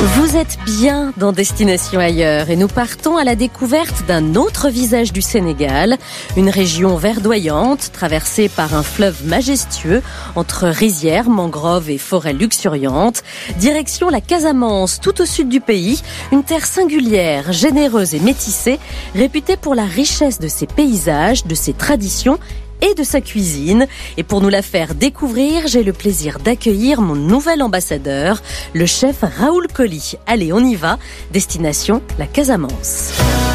Vous êtes bien dans Destination Ailleurs et nous partons à la découverte d'un autre visage du Sénégal, une région verdoyante traversée par un fleuve majestueux entre rizières, mangroves et forêts luxuriantes. Direction la Casamance, tout au sud du pays, une terre singulière, généreuse et métissée, réputée pour la richesse de ses paysages, de ses traditions et de sa cuisine. Et pour nous la faire découvrir, j'ai le plaisir d'accueillir mon nouvel ambassadeur, le chef Raoul Colli. Allez, on y va. Destination la Casamance.